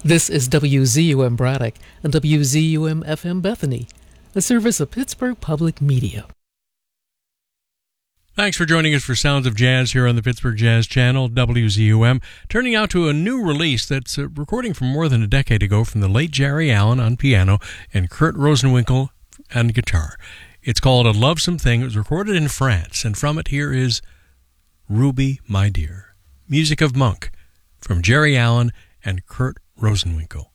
This is WZUM Braddock and WZUM FM Bethany, a service of Pittsburgh Public Media. Thanks for joining us for Sounds of Jazz here on the Pittsburgh Jazz Channel, WZUM. Turning out to a new release that's a recording from more than a decade ago from the late Jerry Allen on piano and Kurt Rosenwinkel on guitar. It's called A Lovesome Thing. It was recorded in France, and from it here is Ruby, My Dear, music of Monk, from Jerry Allen and Kurt Rosenwinkel.